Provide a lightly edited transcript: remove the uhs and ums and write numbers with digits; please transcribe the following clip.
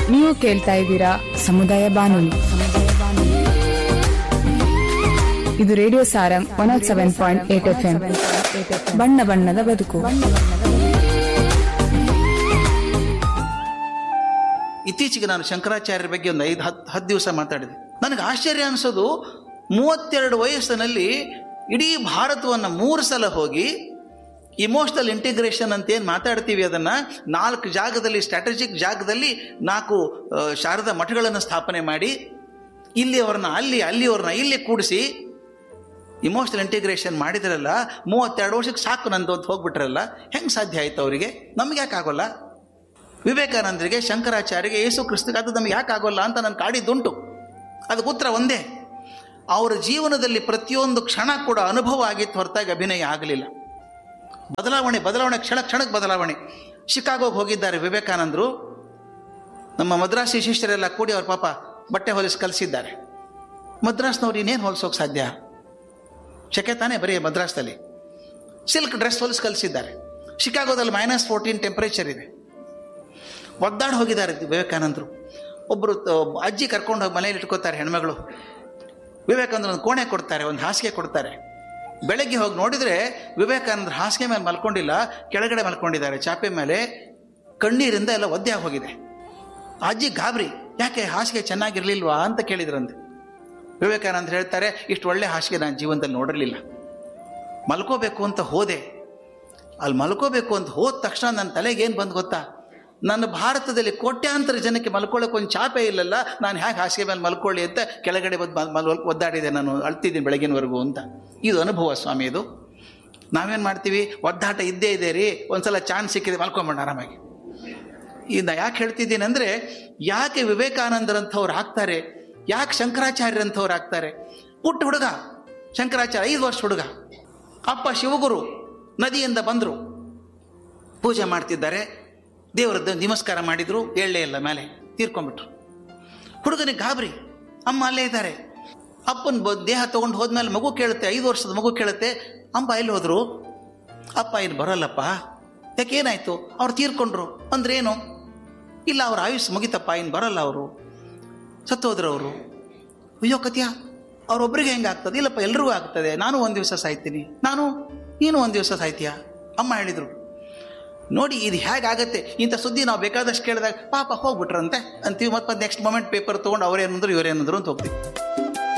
ನೀವು ಕೇಳ್ತಾ ಇದ್ದೀರಾ ಸಮುದಾಯ ಬಾನುಲಿ. ಇದು ರೇಡಿಯೋ ಸಾರಂಗ್ 107.8 FM. ಬಣ್ಣ ಬಣ್ಣದ ಬದುಕು. ಇತ್ತೀಚೆಗೆ ನಾನು ಶಂಕರಾಚಾರ್ಯರ ಬಗ್ಗೆ ಒಂದು 5-10 ದಿವಸ ಮಾತಾಡಿದೆ. ನನಗೆ ಆಶ್ಚರ್ಯ ಅನಿಸೋದು, 32 ವಯಸ್ಸಿನಲ್ಲಿ ಇಡೀ ಭಾರತವನ್ನು 3 ಸಲ ಹೋಗಿ ಇಮೋಷನಲ್ ಇಂಟಿಗ್ರೇಷನ್ ಅಂತ ಏನು ಮಾತಾಡ್ತೀವಿ, ಅದನ್ನು 4 ಜಾಗದಲ್ಲಿ, ಸ್ಟ್ರಾಟಜಿಕ್ ಜಾಗದಲ್ಲಿ 4 ಶಾರದಾ ಮಠಗಳನ್ನು ಸ್ಥಾಪನೆ ಮಾಡಿ, ಇಲ್ಲಿಯವ್ರನ್ನ ಅಲ್ಲಿ, ಅಲ್ಲಿಯವ್ರನ್ನ ಇಲ್ಲಿ ಕೂಡಿಸಿ ಇಮೋಷನಲ್ ಇಂಟಿಗ್ರೇಷನ್ ಮಾಡಿದ್ರಲ್ಲ. 32 ವರ್ಷಕ್ಕೆ ಸಾಕು ನಂದು ಅಂತ ಹೋಗ್ಬಿಟ್ರಲ್ಲ, ಹೆಂಗೆ ಸಾಧ್ಯ ಆಯ್ತು ಅವರಿಗೆ? ನಮ್ಗೆ ಯಾಕೆ ಆಗೋಲ್ಲ? ವಿವೇಕಾನಂದರಿಗೆ, ಶಂಕರಾಚಾರ್ಯರಿಗೆ, ಯೇಸು ಕ್ರಿಸ್ತಗೆ ಅದು ನಮ್ಗೆ ಯಾಕೆ ಆಗೋಲ್ಲ ಅಂತ ನಾನು ಕಾಡಿದ್ದುಂಟು. ಅದಕ್ಕೆ ಉತ್ತರ ಒಂದೇ, ಅವರ ಜೀವನದಲ್ಲಿ ಪ್ರತಿಯೊಂದು ಕ್ಷಣ ಕೂಡ ಅನುಭವ ಆಗಿತ್ತು, ಹೊರತಾಗಿ ಅಭಿನಯ ಆಗಲಿಲ್ಲ. ಬದಲಾವಣೆ ಕ್ಷಣಕ್ಕೆ ಬದಲಾವಣೆ. ಶಿಕಾಗೋಗೆ ಹೋಗಿದ್ದಾರೆ ವಿವೇಕಾನಂದರು. ನಮ್ಮ ಮದ್ರಾಸಿ ಶಿಷ್ಯರೆಲ್ಲ ಕೂಡಿ ಅವ್ರ ಪಾಪ ಬಟ್ಟೆ ಹೊಲಿಸಿ ಕಲಿಸಿದ್ದಾರೆ. ಮದ್ರಾಸ್ನವ್ರು ಇನ್ನೇನು ಹೊಲಿಸೋಕೆ ಸಾಧ್ಯ? ಶಕೆ ತಾನೇ ಬರೀ ಮದ್ರಾಸ್ದಲ್ಲಿ. ಸಿಲ್ಕ್ ಡ್ರೆಸ್ ಹೊಲಿಸಿ ಕಲಿಸಿದ್ದಾರೆ. ಶಿಕಾಗೋದಲ್ಲಿ -14 ಟೆಂಪರೇಚರ್ ಇದೆ. ಒದ್ದಾಡಿ ಹೋಗಿದ್ದಾರೆ ವಿವೇಕಾನಂದರು. ಒಬ್ಬರು ಅಜ್ಜಿ ಕರ್ಕೊಂಡು ಹೋಗಿ ಮನೇಲಿ ಇಟ್ಕೋತಾರೆ ಹೆಣ್ಮಗಳು. ವಿವೇಕಾನಂದರು ಒಂದು ಕೋಣೆ ಕೊಡ್ತಾರೆ, ಒಂದು ಹಾಸಿಗೆ ಕೊಡ್ತಾರೆ. ಬೆಳಗ್ಗೆ ಹೋಗಿ ನೋಡಿದರೆ ವಿವೇಕಾನಂದ್ರ ಹಾಸಿಗೆ ಮೇಲೆ ಮಲ್ಕೊಂಡಿಲ್ಲ, ಕೆಳಗಡೆ ಮಲ್ಕೊಂಡಿದ್ದಾರೆ ಚಾಪೆ ಮೇಲೆ. ಕಣ್ಣೀರಿಂದ ಎಲ್ಲ ಒದ್ದೆ ಹೋಗಿದೆ. ಅಜ್ಜಿ ಗಾಬರಿ, ಯಾಕೆ ಹಾಸಿಗೆ ಚೆನ್ನಾಗಿರ್ಲಿಲ್ವಾ ಅಂತ ಕೇಳಿದ್ರಂತೆ. ವಿವೇಕಾನಂದ್ರ ಹೇಳ್ತಾರೆ, ಇಷ್ಟು ಒಳ್ಳೆ ಹಾಸಿಗೆ ನಾನು ಜೀವನದಲ್ಲಿ ನೋಡಿರಲಿಲ್ಲ. ಮಲ್ಕೋಬೇಕು ಅಂತ ಹೋದೆ, ಅಲ್ಲಿ ಮಲ್ಕೋಬೇಕು ಅಂತ ಹೋದ ತಕ್ಷಣ ನನ್ನ ತಲೆಗೆ ಏನು ಬಂದು ಗೊತ್ತಾ? ನನ್ನ ಭಾರತದಲ್ಲಿ ಕೋಟ್ಯಾಂತರ ಜನಕ್ಕೆ ಮಲ್ಕೊಳ್ಳೋಕೆ ಒಂದು ಚಾಪೆ ಇಲ್ಲಲ್ಲ, ನಾನು ಹೇಗೆ ಹಾಸಿಗೆ ಮೇಲೆ ಮಲ್ಕೊಳ್ಳಿ ಅಂತ ಕೆಳಗಡೆ ಒದ್ದಾಡಿದೆ, ನಾನು ಅಳ್ತಿದ್ದೀನಿ ಬೆಳಗಿನವರೆಗೂ ಅಂತ. ಇದು ಅನುಭವ ಸ್ವಾಮಿ. ಇದು ನಾವೇನು ಮಾಡ್ತೀವಿ? ಒದ್ದಾಟ ಇದ್ದೇ ಇದೆ ರೀ, ಒಂದ್ಸಲ ಚಾನ್ಸ್ ಸಿಕ್ಕಿದೆ ಮಲ್ಕೊಂಬೋಣ ಆರಾಮಾಗಿ. ಇದನ್ನ ಯಾಕೆ ಹೇಳ್ತಿದ್ದೀನಿ ಅಂದರೆ, ಯಾಕೆ ವಿವೇಕಾನಂದರಂಥವ್ರು ಆಗ್ತಾರೆ, ಯಾಕೆ ಶಂಕರಾಚಾರ್ಯರಂಥವ್ರು ಆಗ್ತಾರೆ? ಪುಟ್ಟ ಹುಡುಗ ಶಂಕರಾಚಾರ್ಯ, 5 ವರ್ಷ ಹುಡುಗ. ಅಪ್ಪ ಶಿವಗುರು ನದಿಯಿಂದ ಬಂದರು, ಪೂಜೆ ಮಾಡ್ತಿದ್ದಾರೆ, ದೇವರದ್ದು ನಮಸ್ಕಾರ ಮಾಡಿದ್ರು, ಹೇಳಲೇ ಇಲ್ಲ, ಮೇಲೆ ತೀರ್ಕೊಂಡ್ಬಿಟ್ರು. ಹುಡುಗನಿಗೆ ಗಾಬರಿ, ಅಮ್ಮ ಅಲ್ಲೇ ಇದ್ದಾರೆ. ಅಪ್ಪನ ದೇಹ ತೊಗೊಂಡು ಹೋದ್ಮೇಲೆ ಮಗು ಕೇಳುತ್ತೆ, 5 ವರ್ಷದ ಮಗು ಕೇಳುತ್ತೆ, ಅಮ್ಮ ಎಲ್ಲಿ ಹೋದ್ರು? ಅಪ್ಪ ಏನು ಬರೋಲ್ಲಪ್ಪ. ಯಾಕೆ ಏನಾಯ್ತು? ಅವ್ರು ತೀರ್ಕೊಂಡ್ರು ಅಂದ್ರೇನು? ಇಲ್ಲ, ಅವ್ರ ಆಯುಷ್ ಮುಗಿತಪ್ಪ, ಇನ್ನು ಬರೋಲ್ಲ, ಅವರು ಸತ್ತೋದ್ರು ಅವರು. ಅಯ್ಯೋ ಕತ್ಯ, ಅವ್ರೊಬ್ರಿಗೆ ಹೆಂಗೆ ಆಗ್ತದೆ? ಇಲ್ಲಪ್ಪ, ಎಲ್ರಿಗೂ ಆಗ್ತದೆ, ನಾನು ಒಂದು ದಿವಸ ಸಾಯ್ತೀನಿ, ನೀನು ಒಂದು ದಿವಸ ಸಾಯ್ತೀಯ ಅಮ್ಮ ಹೇಳಿದರು. ನೋಡಿ ಇದು ಹೇಗಾಗತ್ತೆ. ಇಂಥ ಸುದ್ದಿ ನಾವು ಬೇಕಾದಷ್ಟು ಕೇಳಿದಾಗ ಪಾಪ ಹೋಗ್ಬಿಟ್ರಂತೆ ಅಂತೀವಿ, ಮತ್ತೆ ನೆಕ್ಸ್ಟ್ ಮೊಮೆಂಟ್ ಪೇಪರ್ ತೊಗೊಂಡು ಅವ್ರೇನಂದ್ರು ಇವರೇನಂದ್ರು ಅಂತ ಹೋಗ್ತೀವಿ.